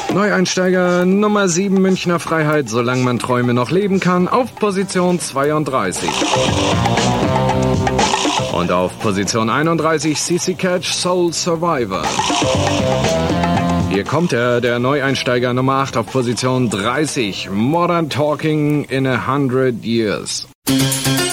Neueinsteiger Nummer 7 Münchner Freiheit, solange man Träume noch leben kann, auf Position 32. Und auf Position 31 CC Catch Soul Survivor. Hier kommt er, der Neueinsteiger Nummer 8 auf Position 30, Modern Talking in 100 Years.